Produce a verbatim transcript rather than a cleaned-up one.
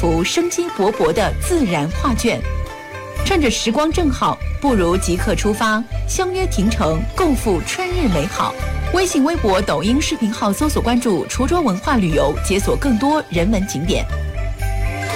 幅生机勃勃的自然画卷。趁着时光正好，不如即刻出发，相约亭城，共赴春日美好。微信、微博、抖音视频号搜索关注滁州文化旅游，解锁更多人文景点。